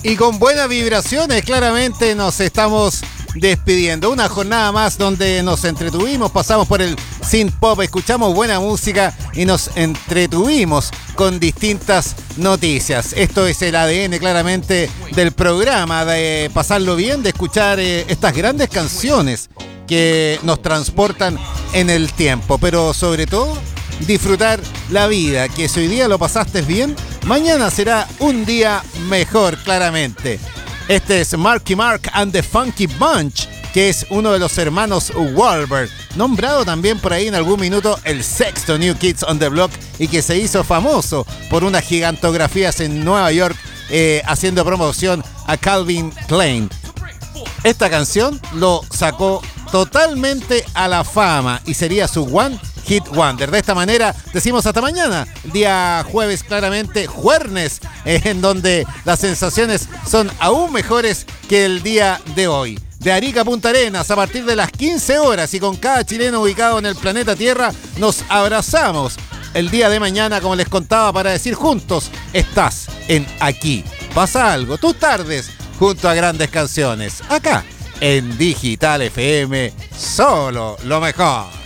Y con buenas vibraciones, claramente nos estamos despidiendo. Una jornada más donde nos entretuvimos, pasamos por el synth pop, escuchamos buena música y nos entretuvimos con distintas noticias. Esto es el ADN claramente del programa, de pasarlo bien, de escuchar estas grandes canciones que nos transportan en el tiempo, pero sobre todo disfrutar la vida, que si hoy día lo pasaste bien, mañana será un día mejor, claramente. Este es Marky Mark and the Funky Bunch, que es uno de los hermanos Wahlberg, nombrado también por ahí en algún minuto el sexto New Kids on the Block y que se hizo famoso por unas gigantografías en Nueva York haciendo promoción a Calvin Klein. Esta canción lo sacó totalmente a la fama y sería su One Hit Wonder. De esta manera decimos hasta mañana, día jueves, claramente jueves, en donde las sensaciones son aún mejores que el día de hoy. De Arica a Punta Arenas, a partir de las 15 horas y con cada chileno ubicado en el planeta Tierra, nos abrazamos el día de mañana, como les contaba, para decir juntos, estás en Aquí Pasa Algo, tus tardes junto a grandes canciones, acá en Digital FM, solo lo mejor.